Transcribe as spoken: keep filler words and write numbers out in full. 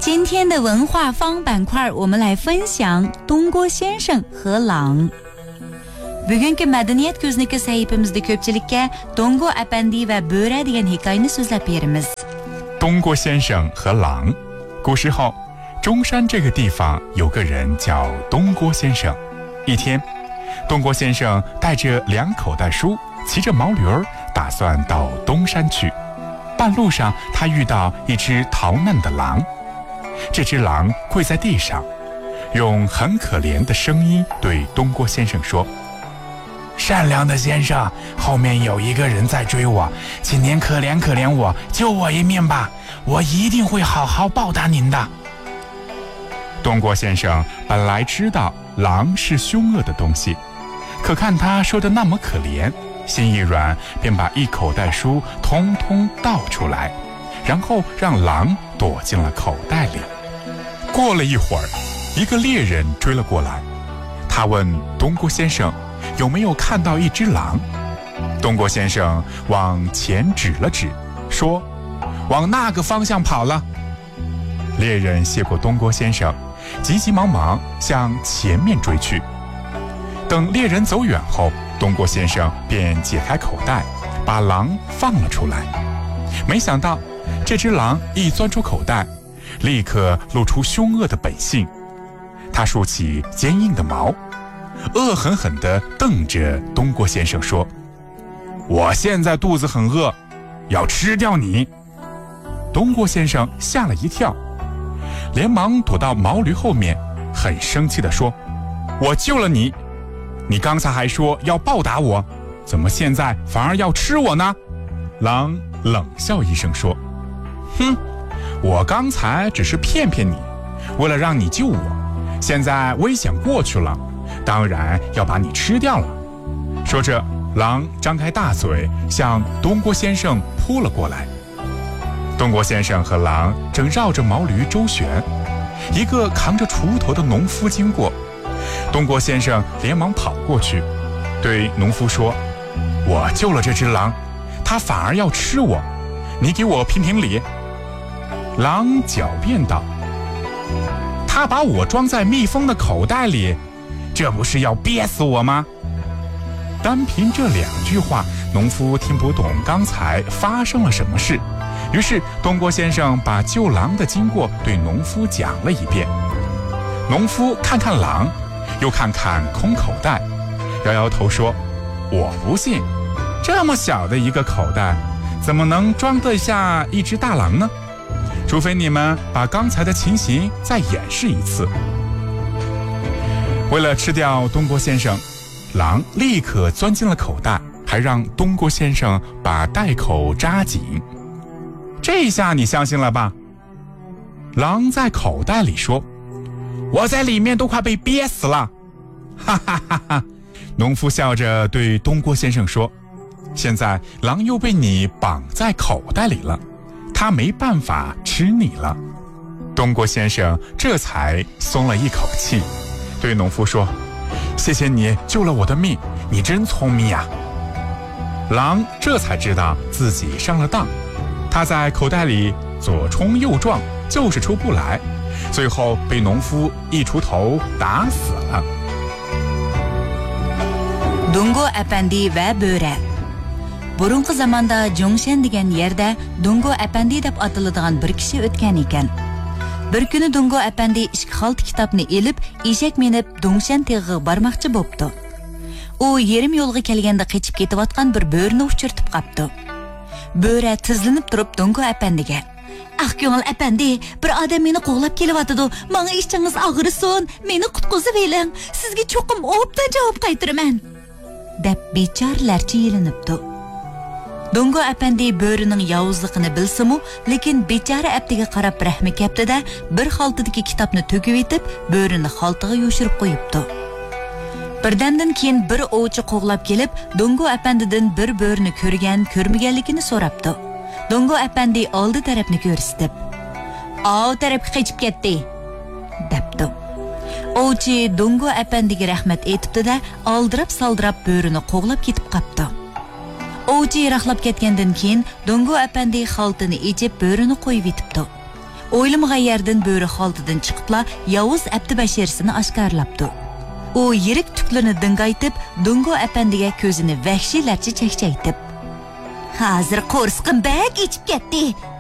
今天的文化方板块，我们来分享东郭先生和狼。Bugungi madaniyat ko'zniki sahifamizda ko'pchilikka Dongo Apandi va Bo'ra degan hikoyani so'zlab beramiz. 东郭先生和狼。古时候，中山这个地方有个人叫东郭先生。一天，东郭先生带着两口袋书，骑着毛驴儿，打算到东山去。半路上，他遇到一只逃难的狼。这只狼跪在地上，用很可怜的声音对东郭先生说：善良的先生，后面有一个人在追我，请您可怜可怜我，救我一命吧，我一定会好好报答您的。东郭先生本来知道狼是凶恶的东西，可看他说的那么可怜，心一软，便把一口袋书通通倒出来，然后让狼躲进了口袋里。过了一会儿，一个猎人追了过来，他问东郭先生有没有看到一只狼。东郭先生往前指了指，说往那个方向跑了。猎人谢过东郭先生，急急忙忙向前面追去。等猎人走远后，东郭先生便解开口袋，把狼放了出来。没想到这只狼一钻出口袋，立刻露出凶恶的本性。它竖起坚硬的毛，恶狠狠地瞪着东郭先生说：我现在肚子很饿，要吃掉你。东郭先生吓了一跳，连忙躲到毛驴后面，很生气地说：我救了你，你刚才还说要报答我，怎么现在反而要吃我呢？狼冷笑一声说：哼，我刚才只是骗骗你，为了让你救我，现在危险过去了，当然要把你吃掉了。说着，狼张开大嘴向东郭先生扑了过来。东郭先生和狼正绕着毛驴周旋，一个扛着锄头的农夫经过。东郭先生连忙跑过去，对农夫说：我救了这只狼，它反而要吃我，你给我评评理。狼狡辩道：他把我装在密封的口袋里，这不是要憋死我吗？单凭这两句话，农夫听不懂刚才发生了什么事。于是东郭先生把救狼的经过对农夫讲了一遍。农夫看看狼，又看看空口袋，摇摇头说：我不信，这么小的一个口袋，怎么能装得下一只大狼呢？除非你们把刚才的情形再演示一次。为了吃掉东郭先生，狼立刻钻进了口袋，还让东郭先生把袋口扎紧。这下你相信了吧？狼在口袋里说：我在里面都快被憋死了。哈哈哈哈！农夫笑着对东郭先生说：现在狼又被你绑在口袋里了，他没办法吃你了。东郭先生这才松了一口气，对农夫说：谢谢你救了我的命，你真聪明呀。狼这才知道自己上了当，他在口袋里左冲右撞，就是出不来，最后被农夫一锄头打死了。 Dongo Apandi va Bo'ra. Burunqi zamonda Jongshan degan yerda Dongo Apandi deb atiladigan bir kishi o'tgan ekan. Bir kuni Dongo Apandi ikki xalta kitobni elib, eshak minib Dongshan teg'iga bormoqchi bo'pti. U yerim yo'lga kelganda qechib ketayotgan bir bo'rini uchirtib qapti. Bo'ra tizlanib turib Dongo Apandiga: "Ah ko'ngil Apandi, bir odam meni qo'g'lab kelyapti. Menga ishingiz og'risin, meni qutqizib eling. Sizga cho'qim obdan javob qaytiraman." deb bechorlarcha yelinibdi. Dongo Apandi bo'rining yovuzligini bilsa-mu, lekin bechora aptiga qarab rahmi kaptida bir xaltadagi kitobni to'kib etib, bo'rini xaltaga yo'shirib qo'yibdi. Birdamdan keyin bir ovchi qo'g'lab kelib, Dongo Apandidan bir bo'rini ko'rgan, ko'rmaganligini so'rabdi. Dongo Apandi oldi tarafni ko'rsatib: "Ov tarafga qochib ketdi" debdi. Ovchi Dongo Apandiga rahmat aytibdi-da, oldirab-saldirab bo'rini qo'g'lab ketib qapti. Ovchi yaraqlab ketgandan keyin Dongo Apandi xaltini echib bo'rini qo'yib etibdi. o'ylamagan yerdan bo'ri xoltidan chiqibla Yavuz Abdi Bashirsini oshkorlabdi. U yirik tuklarni dingaytib, Dungo apandiga ko'zini vahshiylarcha chaqchaytib, "Hozir qo'rsqim bak ichib ketdi.